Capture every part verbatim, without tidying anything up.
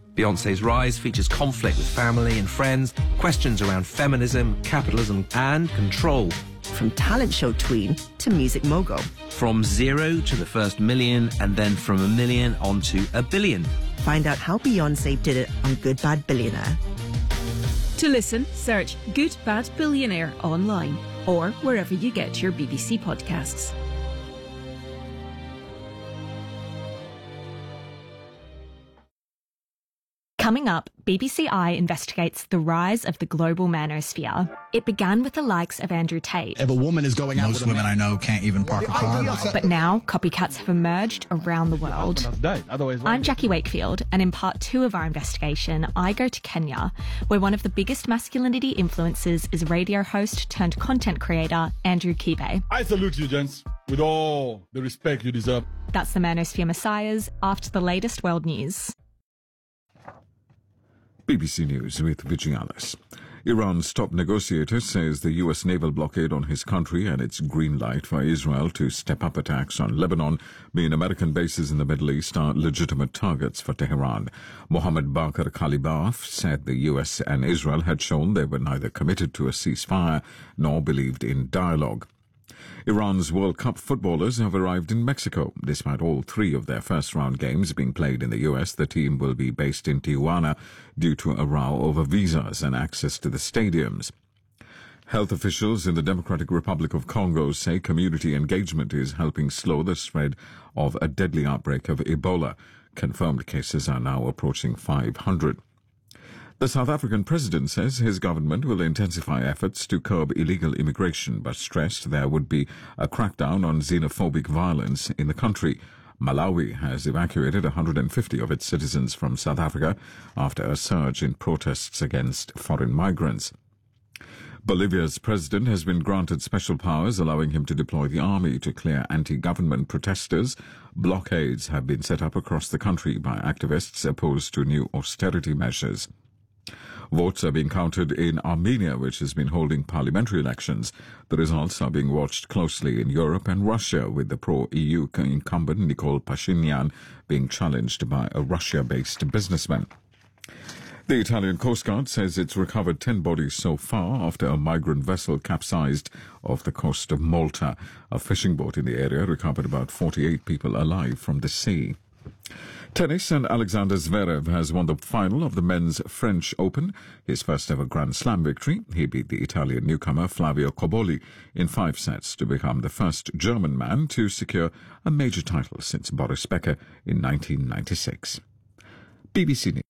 Beyoncé's rise features conflict with family and friends, questions around feminism, capitalism and control. From talent show tween to music mogul. From zero to the first million and then from a million onto a billion. Find out how Beyoncé did it on Good Bad Billionaire. To listen, search Good Bad Billionaire online or wherever you get your B B C podcasts. Coming up, B B C I investigates the rise of the global manosphere. It began with the likes of Andrew Tate. If a woman is going out Most women I know can't even park a car. But now, copycats have emerged around the world. I'm Jackie Wakefield, and in part two of our investigation, I go to Kenya, where one of the biggest masculinity influences is radio host turned content creator Andrew Kibe. I salute you, gents, with all the respect you deserve. That's the Manosphere Messiahs after the latest world news. B B C News with Vijay Alice. Iran's top negotiator says the U S naval blockade on his country and its green light for Israel to step up attacks on Lebanon mean American bases in the Middle East are legitimate targets for Tehran. Mohammed Bakr Kalibaf said the U S and Israel had shown they were neither committed to a ceasefire nor believed in dialogue. Iran's World Cup footballers have arrived in Mexico. Despite all three of their first-round games being played in the U S, the team will be based in Tijuana due to a row over visas and access to the stadiums. Health officials in the Democratic Republic of Congo say community engagement is helping slow the spread of a deadly outbreak of Ebola. Confirmed cases are now approaching five hundred. The South African president says his government will intensify efforts to curb illegal immigration, but stressed there would be a crackdown on xenophobic violence in the country. Malawi has evacuated one hundred fifty of its citizens from South Africa after a surge in protests against foreign migrants. Bolivia's president has been granted special powers, allowing him to deploy the army to clear anti-government protesters. Blockades have been set up across the country by activists opposed to new austerity measures. Votes are being counted in Armenia, which has been holding parliamentary elections. The results are being watched closely in Europe and Russia, with the pro-E U incumbent Nikol Pashinyan being challenged by a Russia-based businessman. The Italian Coast Guard says it's recovered ten bodies so far after a migrant vessel capsized off the coast of Malta. A fishing boat in the area recovered about forty-eight people alive from the sea. Tennis, and Alexander Zverev has won the final of the men's French Open, his first ever Grand Slam victory. He beat the Italian newcomer Flavio Cobolli in five sets to become the first German man to secure a major title since Boris Becker in nineteen ninety-six. B B C News.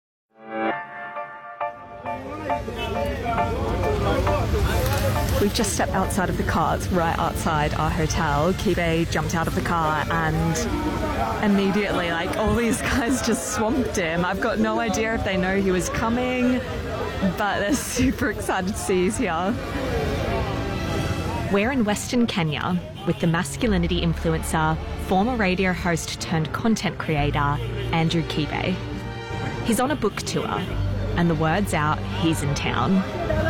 We've just stepped outside of the car. It's right outside our hotel. Kibe jumped out of the car and immediately, like, all these guys just swamped him. I've got no idea if they know he was coming, but they're super excited to see he's here. We're in Western Kenya with the masculinity influencer, former radio host turned content creator, Andrew Kibe. He's on a book tour, and the word's out he's in town.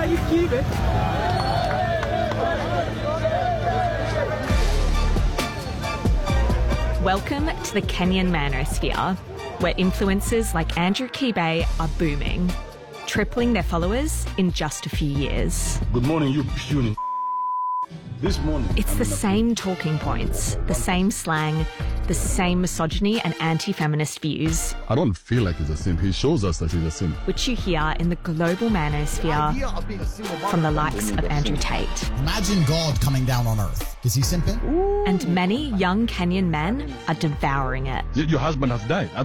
Welcome to the Kenyan manosphere, where influencers like Andrew Kibe are booming, tripling their followers in just a few years. Good morning, you puny. This morning... It's the same talking points, the same slang, the same misogyny and anti-feminist views. I don't feel like he's a simp. He shows us that he's a simp. Which you hear in the global manosphere from the likes of Andrew Tate. Imagine God coming down on earth. Is he simping? And many young Kenyan men are devouring it. Your husband has died.